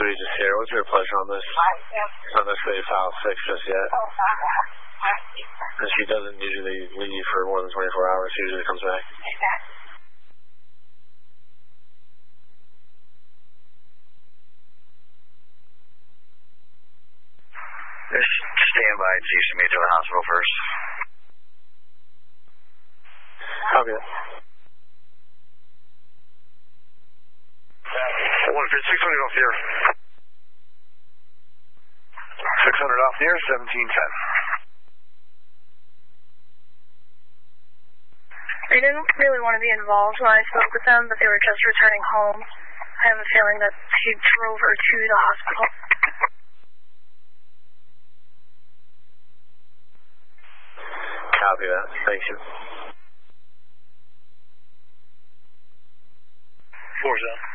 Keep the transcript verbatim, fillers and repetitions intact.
three just here. What's your pleasure on this? On this they file six just yet. And she doesn't usually leave for more than twenty-four hours. She usually comes back. Just stand by and see if she made it to the hospital first. Copy that. one six hundred off the air. six hundred off the air, seventeen ten. They didn't really want to be involved when I spoke with them, but they were just returning home. I have a feeling that he drove her to the hospital. Copy that. Thank you. Four zone.